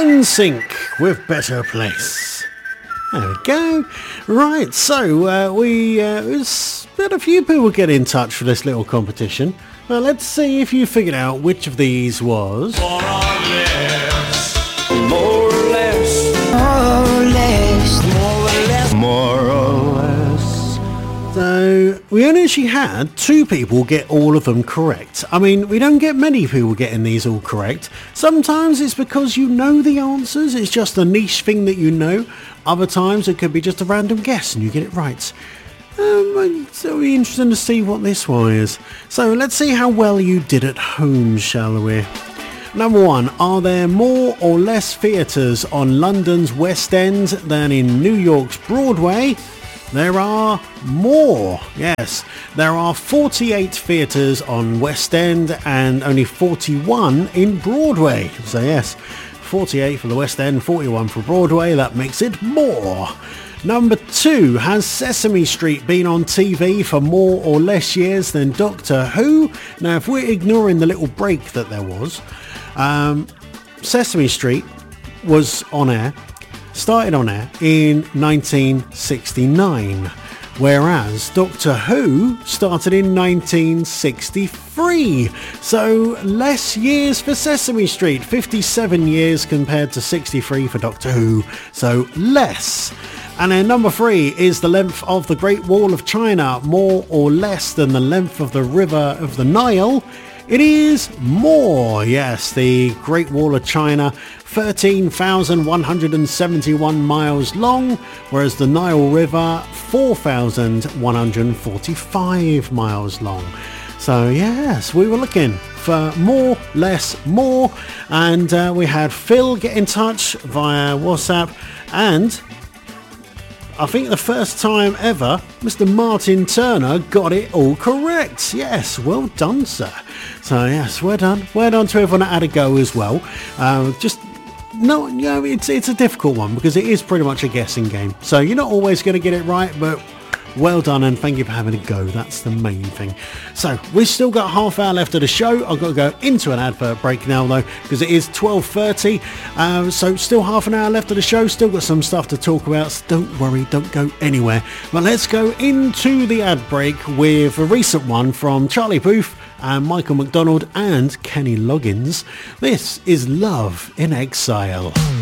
NSYNC with Better Place. There we go. Right, so we had a few people get in touch for this little competition. Well, let's see if you figured out which of these was. More or less, more or less, more or less, more or less, more or less. So we only actually had 2 people get all of them correct. I mean, we don't get many people getting these all correct. Sometimes it's because you know the answers. It's just a niche thing that you know. Other times it could be just a random guess and you get it right. So it'll be interesting to see what this one is. So let's see how well you did at home, shall we? Number 1, are there more or less theatres on London's West End than in New York's Broadway? There are more. Yes, there are 48 theatres on West End and only 41 in Broadway. So yes, 48 for the West End, 41 for Broadway. That makes it more. Number 2, has Sesame Street been on TV for more or less years than Doctor Who? Now, if we're ignoring the little break that there was, Sesame Street was on air, started on air in 1969, whereas Doctor Who started in 1963. So less years for Sesame Street, 57 years compared to 63 for Doctor Who, so less. And then number 3, is the length of the Great Wall of China more or less than the length of the River of the Nile? It is more. Yes, the Great Wall of China, 13,171 miles long, whereas the Nile River, 4,145 miles long. So yes, we were looking for more, less, more, and we had Phil get in touch via WhatsApp, and I think the first time ever, Mr. Martin Turner got it all correct. Yes, well done, sir. So yes, well done. Well done to everyone that had a go as well. It's a difficult one because it is pretty much a guessing game. So you're not always going to get it right, but well done and thank you for having a go. That's the main thing. So we've still got half hour left of the show. I've got to go into an advert break now though, because it is 12:30. So still half an hour left of the show. Still got some stuff to talk about. So don't worry, don't go anywhere. But let's go into the ad break with a recent one from Charlie Puth and Michael McDonald and Kenny Loggins. This is Love in Exile.